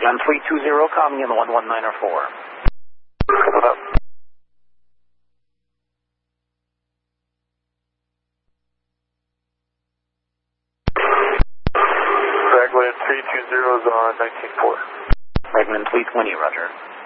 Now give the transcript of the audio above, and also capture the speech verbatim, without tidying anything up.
Fragment three two zero, coming in one one nine or four. Coming up. Fragment three two zero is on nineteen four. Fragment three twenty, roger.